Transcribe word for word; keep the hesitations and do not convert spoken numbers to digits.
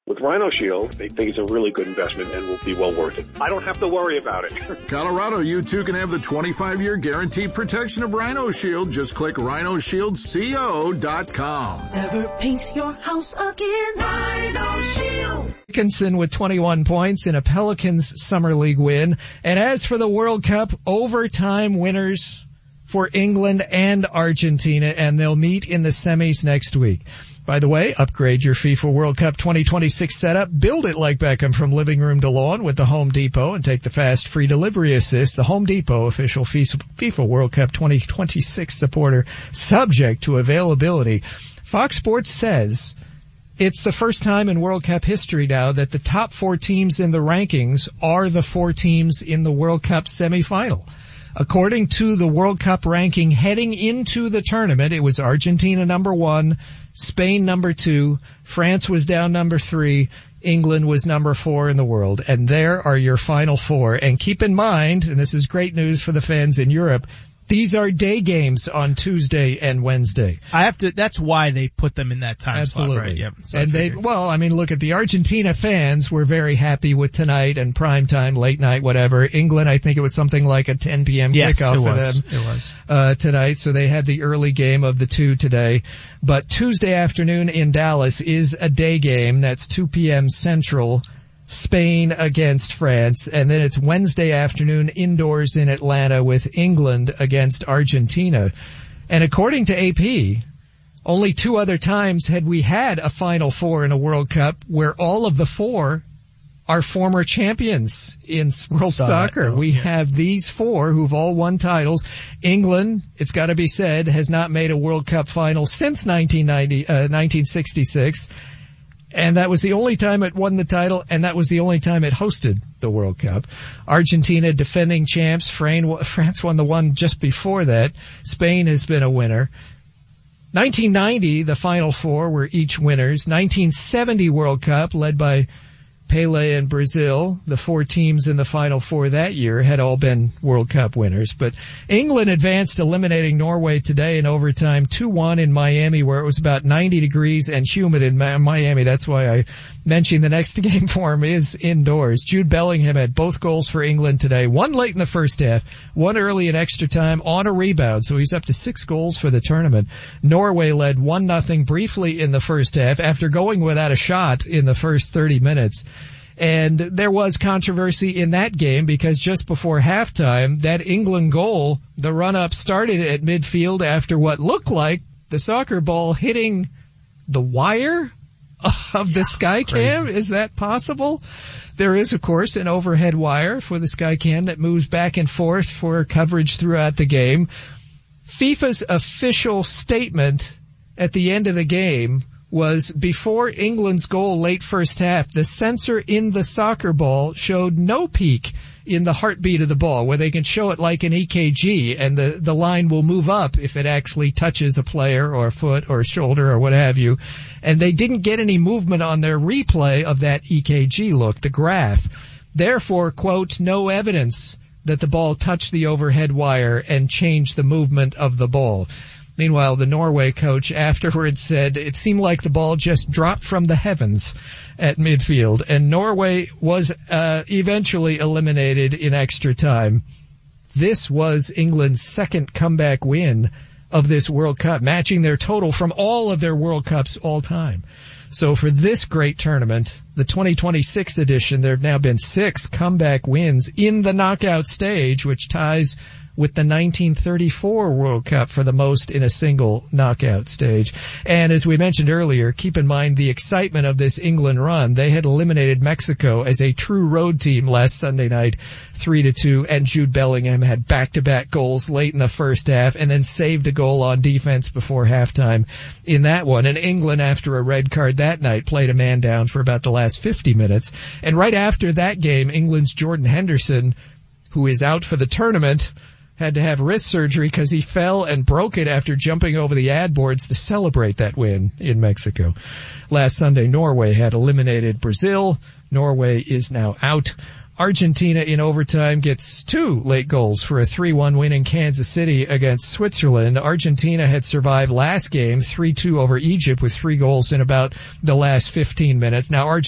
With Rhino Shield, they think it's a really good investment and will be well worth it. I don't have to worry about it. Colorado, you too can have the twenty-five year guaranteed protection of Rhino Shield. Just click rhino shield co dot com. Never paint your house again. Rhino Shield. Dickinson with twenty-one points in a Pelicans Summer League win. And as for the World Cup, overtime winners for England and Argentina, and they'll meet in the semis next week. By the way, upgrade your FIFA World Cup twenty twenty-six setup. Build it like Beckham from living room to lawn with the Home Depot and take the fast free delivery assist. The Home Depot, official FIFA World Cup twenty twenty-six supporter, subject to availability. Fox Sports says it's the first time in World Cup history now that the top four teams in the rankings are the four teams in the World Cup semifinal. According to the World Cup ranking heading into the tournament, it was Argentina number one, Spain number two, France was down number three, England was number four in the world. And there are your final four. And keep in mind, and this is great news for the fans in Europe, these are day games on Tuesday and Wednesday. I have to, that's why they put them in that time Absolutely. slot, right? Yep. So and they, well, I mean, look at the Argentina fans were very happy with tonight and prime time, late night, whatever. England, I think it was something like a ten p.m. yes, kickoff it for was. them. It was. Uh, tonight. So they had the early game of the two today. But Tuesday afternoon in Dallas is a day game. That's two p.m. Central. Spain against France, and then it's Wednesday afternoon indoors in Atlanta with England against Argentina. And according to A P, only two other times had we had a Final Four in a World Cup where all of the four are former champions in world Saw soccer. that, we yeah. have these four who've all won titles. England, it's got to be said, has not made a World Cup final since nineteen ninety, uh, nineteen sixty-six. And that was the only time it won the title, and that was the only time it hosted the World Cup. Argentina, defending champs. France won the one just before that. Spain has been a winner. nineteen ninety, the Final Four were each winners. nineteen seventy World Cup, led by Pele and Brazil, the four teams in the Final Four that year had all been World Cup winners. But England advanced, eliminating Norway today in overtime two one in Miami, where it was about ninety degrees and humid in Miami. That's why I mentioned the next game for him is indoors. Jude Bellingham had both goals for England today, one late in the first half, one early in extra time on a rebound, so he's up to six goals for the tournament. Norway led one nothing briefly in the first half after going without a shot in the first thirty minutes. And there was controversy in that game because just before halftime, that England goal, the run-up started at midfield after what looked like the soccer ball hitting the wire of the Skycam. Is that possible? There is, of course, an overhead wire for the Skycam that moves back and forth for coverage throughout the game. FIFA's official statement at the end of the game was before England's goal late first half, the sensor in the soccer ball showed no peak in the heartbeat of the ball, where they can show it like an E K G, and the, the line will move up if it actually touches a player or a foot or a shoulder or what have you. And they didn't get any movement on their replay of that E K G look, the graph. Therefore, quote, no evidence that the ball touched the overhead wire and changed the movement of the ball. Meanwhile, the Norway coach afterwards said it seemed like the ball just dropped from the heavens at midfield, and Norway was uh, eventually eliminated in extra time. This was England's second comeback win of this World Cup, matching their total from all of their World Cups all time. So for this great tournament, the twenty twenty-six edition, there have now been six comeback wins in the knockout stage, which ties with the nineteen thirty-four World Cup for the most in a single knockout stage. And as we mentioned earlier, keep in mind the excitement of this England run. They had eliminated Mexico as a true road team last Sunday night, three to two, and Jude Bellingham had back-to-back goals late in the first half and then saved a goal on defense before halftime in that one. And England, after a red card that night, played a man down for about the last fifty minutes. And right after that game, England's Jordan Henderson, who is out for the tournament, had to have wrist surgery because he fell and broke it after jumping over the ad boards to celebrate that win in Mexico. Last Sunday, Norway had eliminated Brazil. Norway is now out. Argentina in overtime gets two late goals for a three one win in Kansas City against Switzerland. Argentina had survived last game three two over Egypt with three goals in about the last fifteen minutes. Now Argentina